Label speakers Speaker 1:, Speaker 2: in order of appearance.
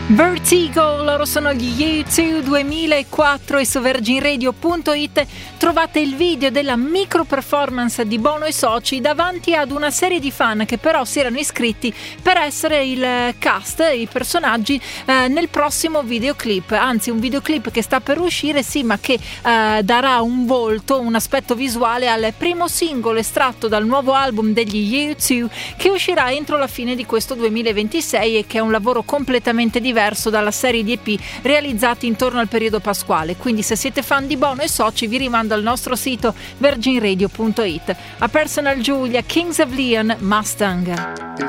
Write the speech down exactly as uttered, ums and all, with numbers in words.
Speaker 1: Vertigo, loro sono gli U due duemilaquattro e su virgin radio punto it trovate il video della micro performance di Bono e Soci davanti ad una serie di fan che però si erano iscritti per essere il cast, i personaggi eh, nel prossimo videoclip, anzi un videoclip che sta per uscire, sì, ma che eh, darà un volto, un aspetto visuale al primo singolo estratto dal nuovo album degli U due che uscirà entro la fine di questo duemilaventisei e che è un lavoro completamente diverso dalla serie di E P realizzati intorno al periodo pasquale. Quindi se siete fan di Bono e Soci vi rimando al nostro sito virgin radio punto it. A Personal Giulia, Kings of Leon, Mustang.